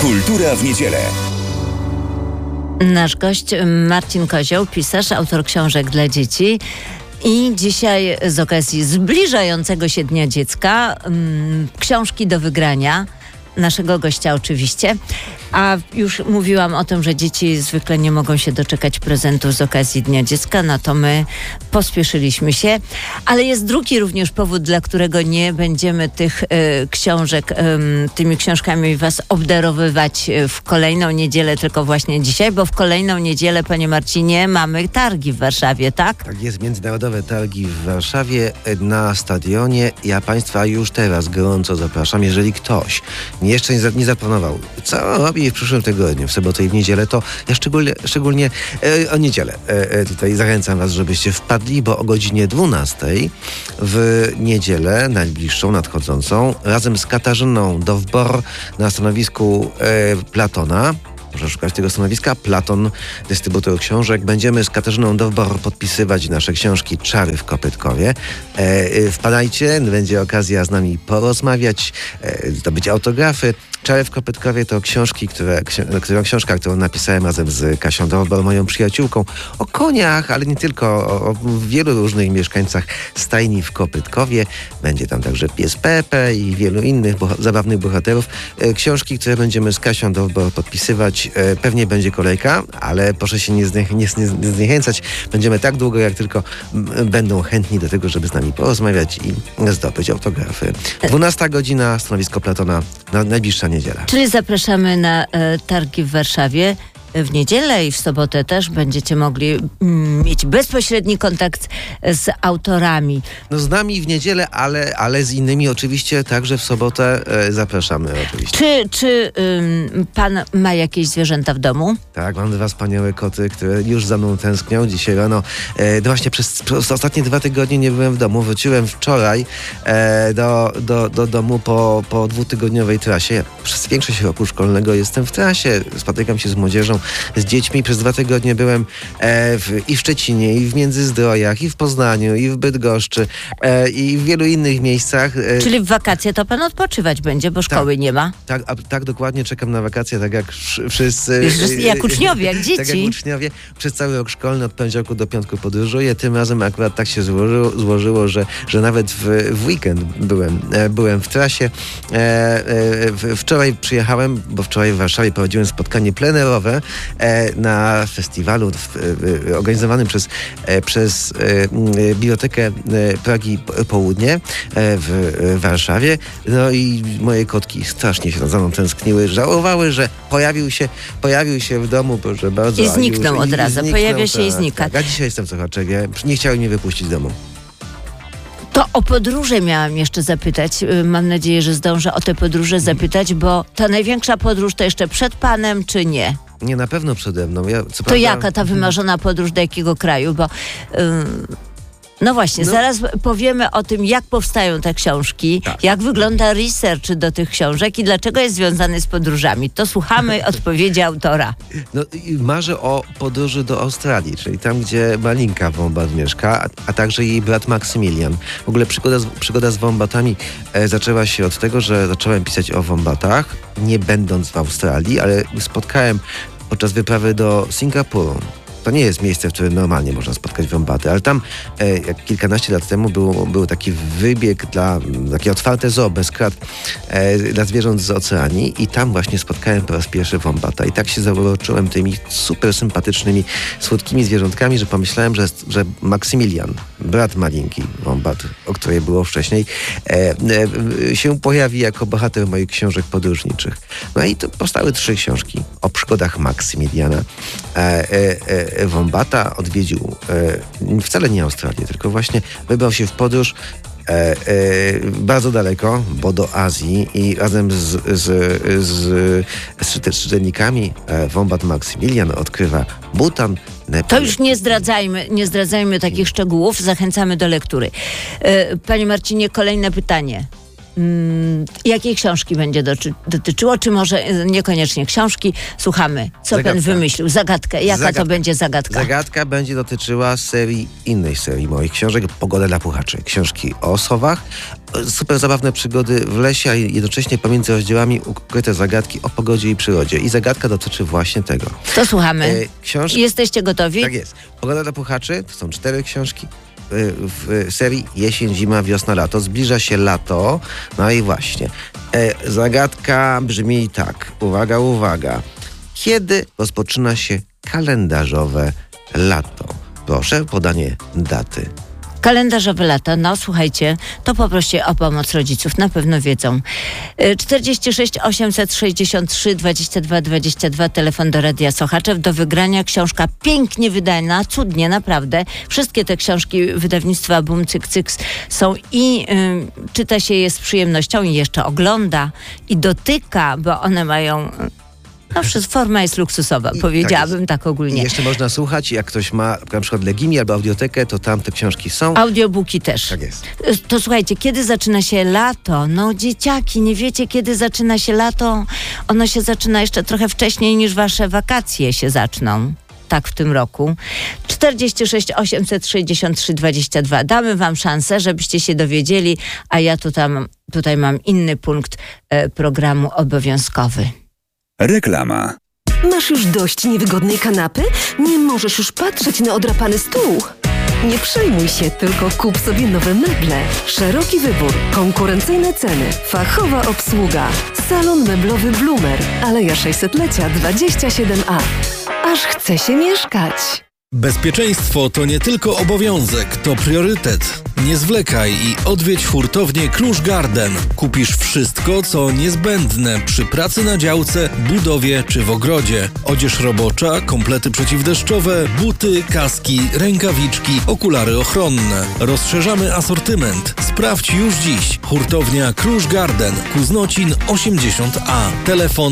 Kultura w niedzielę. Nasz gość Marcin Kozioł, pisarz, autor książek dla dzieci. I dzisiaj z okazji zbliżającego się Dnia Dziecka książki do wygrania. Naszego gościa oczywiście. A już mówiłam o tym, że dzieci zwykle nie mogą się doczekać prezentów z okazji Dnia Dziecka, no to my pospieszyliśmy się. Ale jest drugi również powód, dla którego nie będziemy tych książek, tymi książkami was obdarowywać w kolejną niedzielę, tylko właśnie dzisiaj, bo w kolejną niedzielę, panie Marcinie, mamy targi w Warszawie, tak? Tak jest, międzynarodowe targi w Warszawie na stadionie. Ja państwa już teraz gorąco zapraszam, jeżeli ktoś jeszcze nie zaplanował, co robi w przyszłym tygodniu, w sobotę i w niedzielę, to ja szczególnie o niedzielę tutaj zachęcam was, żebyście wpadli, bo o godzinie 12 w niedzielę, najbliższą, nadchodzącą, razem z Katarzyną Dowbor na stanowisku Platona, można szukać tego stanowiska, Platon, dystrybutor książek. Będziemy z Katarzyną Dowbor podpisywać nasze książki Czary w Kopytkowie. Wpadajcie, będzie okazja z nami porozmawiać, zdobyć autografy. Czary w Kopytkowie to książka, którą napisałem razem z Kasią Dowbor, moją przyjaciółką, o koniach, ale nie tylko, o wielu różnych mieszkańcach stajni w Kopytkowie. Będzie tam także pies Pepe i wielu innych zabawnych bohaterów. Książki, które będziemy z Kasią Dowbor podpisywać. Pewnie będzie kolejka, ale proszę się nie zniechęcać. Będziemy tak długo, jak tylko będą chętni do tego, żeby z nami porozmawiać i zdobyć autografy. 12 godzina, stanowisko Platona, najbliższa niedziela. Czyli zapraszamy na targi w Warszawie. W niedzielę i w sobotę też będziecie mogli mieć bezpośredni kontakt z autorami. No z nami w niedzielę, ale z innymi oczywiście także w sobotę zapraszamy oczywiście. Czy pan ma jakieś zwierzęta w domu? Tak, mam 2 wspaniałe koty, które już za mną tęsknią. Dzisiaj rano, no właśnie przez ostatnie 2 tygodnie nie byłem w domu. Wróciłem wczoraj do domu po 2-tygodniowej trasie. Przez większość roku szkolnego jestem w trasie, spotykam się z młodzieżą, z dziećmi. Przez 2 tygodnie byłem i w Szczecinie, i w Międzyzdrojach, i w Poznaniu, i w Bydgoszczy, i w wielu innych miejscach. Czyli w wakacje to pan odpoczywać będzie, bo szkoły nie ma? Tak, dokładnie. Czekam na wakacje, tak jak wszyscy. Jak uczniowie, jak dzieci. Tak jak uczniowie. Przez cały rok szkolny od poniedziałku do piątku podróżuję. Tym razem akurat tak się złożyło, że nawet w weekend byłem w trasie. Wczoraj przyjechałem, bo wczoraj w Warszawie prowadziłem spotkanie plenerowe na festiwalu organizowanym przez Bibliotekę Pragi Południe w Warszawie. No i moje kotki strasznie się za mną tęskniły. Żałowały, że pojawił się w domu, proszę bardzo. I zniknął od razu. Pojawia się i znika. Tak. A dzisiaj jestem w Sochaczewie. Nie chciały mnie wypuścić z domu. To o podróże miałam jeszcze zapytać. Mam nadzieję, że zdążę o te podróże zapytać, bo ta największa podróż to jeszcze przed panem, czy nie? Nie, na pewno przede mną. To jaka ta wymarzona podróż, do jakiego kraju? Bo no właśnie, zaraz powiemy o tym, jak powstają te książki, jak wygląda research do tych książek i dlaczego jest związany z podróżami. To słuchamy odpowiedzi autora. No, marzę o podróży do Australii, czyli tam, gdzie Malinka Wombat mieszka, a także jej brat Maksymilian. W ogóle przygoda z wombatami zaczęła się od tego, że zacząłem pisać o wombatach, nie będąc w Australii, ale spotkałem podczas wyprawy do Singapuru. To nie jest miejsce, w którym normalnie można spotkać wombaty, ale tam jak kilkanaście lat temu był taki wybieg takie otwarte zoo bez krat dla zwierząt z oceanii i tam właśnie spotkałem po raz pierwszy wombata i tak się zauroczyłem tymi super sympatycznymi, słodkimi zwierzątkami, że pomyślałem, że Maksymilian, brat Malinki Wombat, o której było wcześniej, się pojawi jako bohater moich książek podróżniczych. No i to powstały 3 książki o przygodach Maksymiliana. Wombata odwiedził wcale nie Australię, tylko właśnie wybrał się w podróż bardzo daleko, bo do Azji i razem z czytelnikami Wombat Maksymilian odkrywa Butan, Nepal. To już nie zdradzajmy takich szczegółów, zachęcamy do lektury. Panie Marcinie, kolejne pytanie. Jakiej książki będzie dotyczyło, czy może niekoniecznie książki? Słuchamy, co Zagadka. pan wymyślił. Zagadkę. Jaka to będzie zagadka? Zagadka będzie dotyczyła innej serii moich książek, Pogoda dla puchaczy. Książki o sowach, super zabawne przygody w lesie, a jednocześnie pomiędzy rozdziałami ukryte zagadki o pogodzie i przyrodzie. I zagadka dotyczy właśnie tego. To słuchamy. Jesteście gotowi? Tak jest. Pogoda dla puchaczy, to są 4 książki w serii jesień, zima, wiosna, lato. Zbliża się lato. No i właśnie. Zagadka brzmi tak. Uwaga, uwaga. Kiedy rozpoczyna się kalendarzowe lato? Proszę, podanie daty. Kalendarzowe lata, no słuchajcie, to poproście o pomoc rodziców, na pewno wiedzą. 46 863 22 22, telefon do Radia Sochaczew, do wygrania książka pięknie wydana, cudnie, naprawdę. Wszystkie te książki wydawnictwa Bum Cyk Cyk są i czyta się je z przyjemnością i jeszcze ogląda i dotyka, bo one mają... No, forma jest luksusowa, powiedziałabym tak ogólnie. I jeszcze można słuchać, jak ktoś ma na przykład Legimi albo audioteket, to tam te książki są. Audiobooki też. Tak jest. To słuchajcie, kiedy zaczyna się lato? No dzieciaki, nie wiecie, kiedy zaczyna się lato? Ono się zaczyna jeszcze trochę wcześniej niż wasze wakacje się zaczną. Tak w tym roku. 46 863 22. Damy wam szansę, żebyście się dowiedzieli, a ja tutaj mam inny punkt programu obowiązkowy. Reklama. Masz już dość niewygodnej kanapy? Nie możesz już patrzeć na odrapany stół? Nie przejmuj się, tylko kup sobie nowe meble. Szeroki wybór, konkurencyjne ceny, fachowa obsługa. Salon meblowy Bloomer, Aleja 600-lecia 27A. Aż chce się mieszkać. Bezpieczeństwo to nie tylko obowiązek, to priorytet. Nie zwlekaj i odwiedź hurtownię Klusz Garden. Kupisz wszystko, co niezbędne przy pracy na działce, budowie czy w ogrodzie. Odzież robocza, komplety przeciwdeszczowe, buty, kaski, rękawiczki, okulary ochronne. Rozszerzamy asortyment. Sprawdź już dziś. Hurtownia Klusz Garden, Kuznocin 80A. Telefon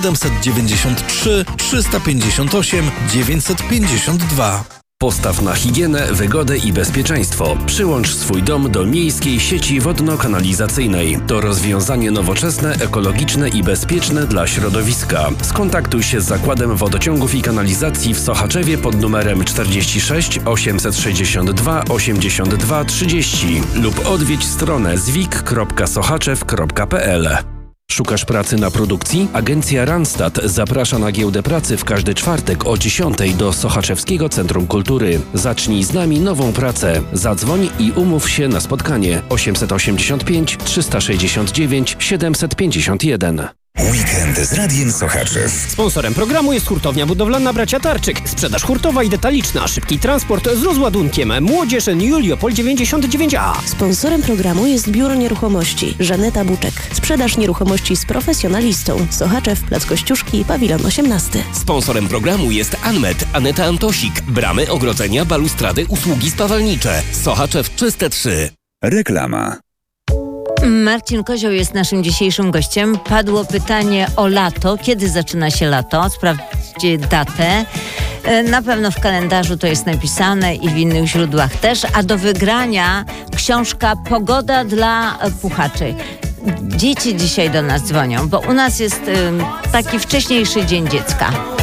793 358 952. Postaw na higienę, wygodę i bezpieczeństwo. Przyłącz swój dom do miejskiej sieci wodno-kanalizacyjnej. To rozwiązanie nowoczesne, ekologiczne i bezpieczne dla środowiska. Skontaktuj się z Zakładem Wodociągów i Kanalizacji w Sochaczewie pod numerem 46 862 82 30 lub odwiedź stronę zwik.sochaczew.pl. Szukasz pracy na produkcji? Agencja Randstad zaprasza na giełdę pracy w każdy czwartek o 10 do Sochaczewskiego Centrum Kultury. Zacznij z nami nową pracę. Zadzwoń i umów się na spotkanie 885 369 751. Weekend z Radiem Sochaczew. Sponsorem programu jest hurtownia budowlana Bracia Tarczyk. Sprzedaż hurtowa i detaliczna, szybki transport z rozładunkiem. Młodzież Juliopol 99A. Sponsorem programu jest Biuro Nieruchomości Żaneta Buczek. Sprzedaż nieruchomości z profesjonalistą. Sochaczew, Plac Kościuszki, Pawilon 18. Sponsorem programu jest Anmet, Aneta Antosik. Bramy, ogrodzenia, balustrady, usługi spawalnicze. Sochaczew Czyste 3. Reklama. Marcin Kozioł jest naszym dzisiejszym gościem. Padło pytanie o lato. Kiedy zaczyna się lato? Sprawdźcie datę. Na pewno w kalendarzu to jest napisane i w innych źródłach też. A do wygrania książka Pogoda dla puchaczy. Dzieci dzisiaj do nas dzwonią, bo u nas jest taki wcześniejszy Dzień Dziecka.